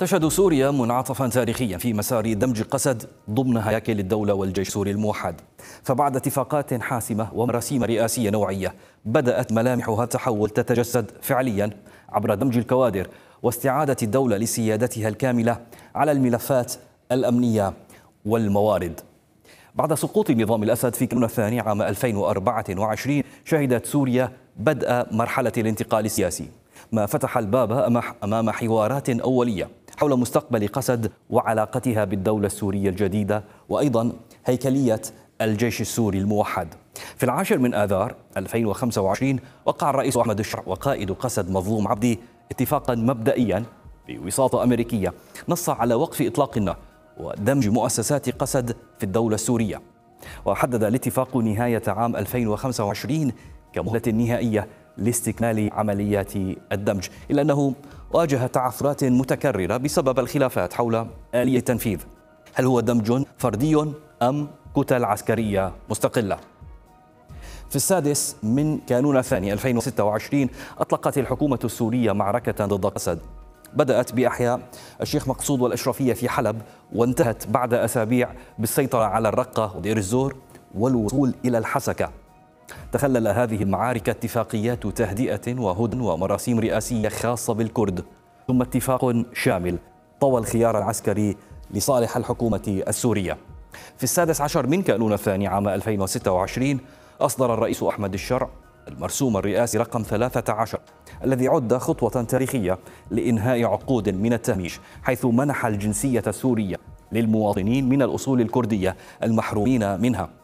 تشهد سوريا منعطفا تاريخيا في مسار دمج قسد ضمن هياكل الدولة والجيش السوري الموحد. فبعد اتفاقات حاسمة ومراسيم رئاسية نوعية بدأت ملامح هذا التحول تتجسد فعليا عبر دمج الكوادر واستعادة الدولة لسيادتها الكاملة على الملفات الأمنية والموارد. بعد سقوط نظام الأسد في كانون الثاني عام 2024 شهدت سوريا بدء مرحلة الانتقال السياسي، ما فتح الباب أمام حوارات أولية حول مستقبل قسد وعلاقتها بالدولة السورية الجديدة وأيضا هيكلية الجيش السوري الموحد. في 10 من آذار 2025 وقع الرئيس أحمد الشرع وقائد قسد مظلوم عبدي اتفاقا مبدئيا بوساطة أمريكية نص على وقف إطلاق النار ودمج مؤسسات قسد في الدولة السورية، وحدد الاتفاق نهاية عام 2025 كمهلة نهائية لاستكمال عمليات الدمج، إلا أنه واجه تعثرات متكررة بسبب الخلافات حول آلية التنفيذ. هل هو دمج فردي أم كتل عسكرية مستقلة؟ في 6 من كانون الثاني 2026 أطلقت الحكومة السورية معركة ضد قسد بدأت بإحياء الشيخ مقصود والأشرفية في حلب، وانتهت بعد أسابيع بالسيطرة على الرقة ودير الزور والوصول إلى الحسكة. تخلل هذه المعارك اتفاقيات تهدئة وهدن ومراسيم رئاسية خاصة بالكرد، ثم اتفاق شامل طوى الخيار العسكري لصالح الحكومة السورية. في 16 من كانون الثاني عام 2026 أصدر الرئيس أحمد الشرع المرسوم الرئاسي رقم 13 الذي عد خطوة تاريخية لإنهاء عقود من التهميش، حيث منح الجنسية السورية للمواطنين من الأصول الكردية المحرومين منها.